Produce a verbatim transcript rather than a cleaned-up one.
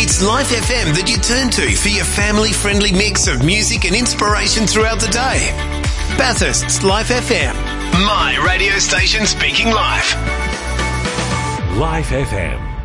It's Life F M that you turn to for your family-friendly mix of music and inspiration throughout the day. Bathurst's Life F M. My radio station speaking live. Life F M.